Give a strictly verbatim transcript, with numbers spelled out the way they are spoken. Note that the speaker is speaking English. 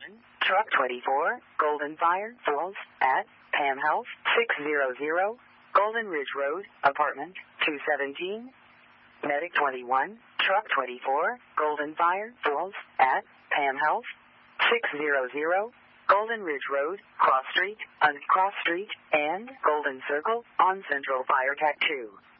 Truck twenty-four, Golden Fire Falls at Pam House, six hundred, Golden Ridge Road, apartment two seventeen. Medic twenty-one, Truck twenty-four, Golden Fire Falls at Pam House, six hundred, Golden Ridge Road, Cross Street, on Cross Street, and Golden Circle on Central Fire Tac two.